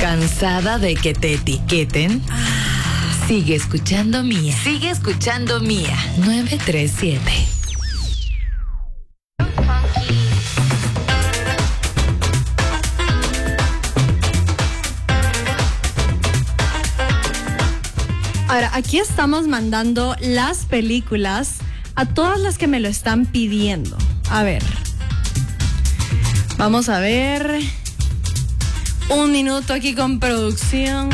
¿Cansada de que te etiqueten? Sigue escuchando Mía. Sigue escuchando Mía. 937. Ahora, aquí estamos mandando las películas a todas las que me lo están pidiendo. A ver. Vamos a ver. Un minuto aquí con producción.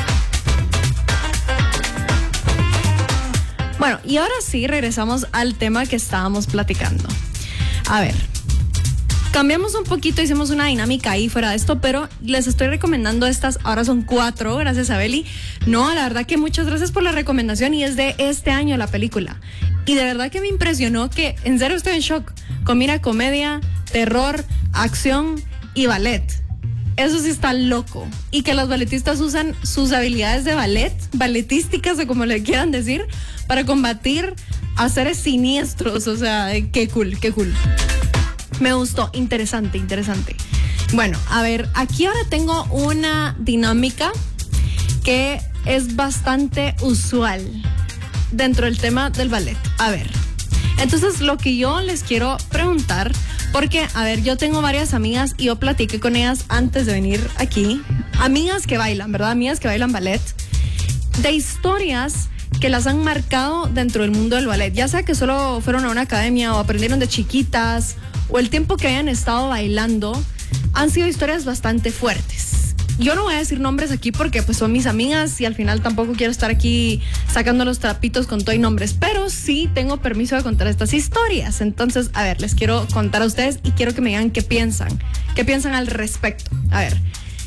Bueno, y ahora sí, regresamos al tema que estábamos platicando. A ver. Cambiamos un poquito, hicimos una dinámica ahí fuera de esto, pero les estoy recomendando estas, ahora son 4, gracias a Beli. No, la verdad que muchas gracias por la recomendación y es de este año la película. Y de verdad que me impresionó que, en serio estoy en shock, combina comedia, terror, acción y ballet. Eso sí está loco. Y que los balletistas usan sus habilidades de ballet, balletísticas o como le quieran decir, para combatir a seres siniestros, o sea, qué cool, qué cool. Me gustó, interesante. Bueno, a ver, aquí ahora tengo una dinámica que es bastante usual dentro del tema del ballet. A ver, entonces lo que yo les quiero preguntar, porque, a ver, yo tengo varias amigas y yo platiqué con ellas antes de venir aquí, amigas que bailan, ¿verdad? Amigas que bailan ballet, de historias que las han marcado dentro del mundo del ballet, ya sea que solo fueron a una academia o aprendieron de chiquitas, o el tiempo que hayan estado bailando, han sido historias bastante fuertes. Yo no voy a decir nombres aquí porque pues son mis amigas y al final tampoco quiero estar aquí sacando los trapitos con todo y nombres, pero sí tengo permiso de contar estas historias. Entonces, a ver, les quiero contar a ustedes y quiero que me digan qué piensan al respecto. A ver,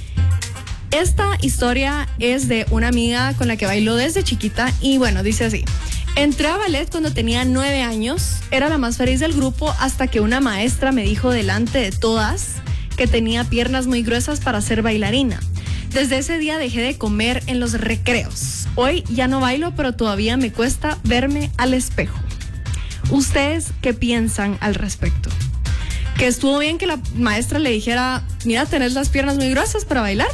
esta historia es de una amiga con la que bailó desde chiquita y bueno, dice así. Entré a ballet cuando tenía 9 años, era la más feliz del grupo hasta que una maestra me dijo delante de todas que tenía piernas muy gruesas para ser bailarina. Desde ese día dejé de comer en los recreos. Hoy ya no bailo, pero todavía me cuesta verme al espejo. ¿Ustedes qué piensan al respecto? ¿Que estuvo bien que la maestra le dijera, mira, tenés las piernas muy gruesas para bailar?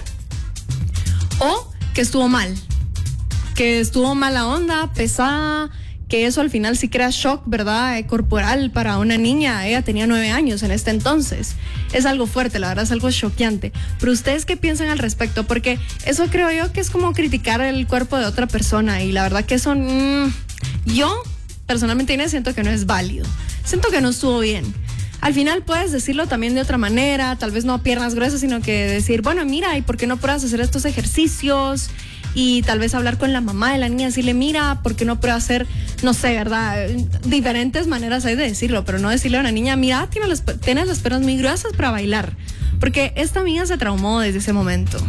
¿O que estuvo mal? Que estuvo mala onda, pesada, que eso al final sí crea shock, ¿verdad? Corporal para una niña. Ella tenía 9 años en este entonces. Es algo fuerte, la verdad, es algo choqueante. Pero ¿ustedes qué piensan al respecto? Porque eso creo yo que es como criticar el cuerpo de otra persona y la verdad que eso, yo personalmente siento que no es válido. Siento que no estuvo bien. Al final puedes decirlo también de otra manera, tal vez no piernas gruesas, sino que decir, bueno, mira, ¿y por qué no pruebas hacer estos ejercicios? Y tal vez hablar con la mamá de la niña, decirle, mira, ¿por qué no pruebas hacer, no sé, verdad? Diferentes maneras hay de decirlo, pero no decirle a una niña, mira, tienes las piernas muy gruesas para bailar. Porque esta amiga se traumó desde ese momento.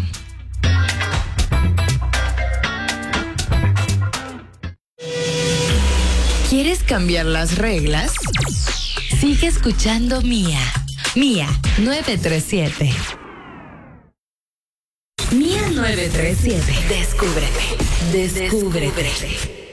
¿Quieres cambiar las reglas? Sigue escuchando Mía. Mía 937. Mía 937. Descúbrete.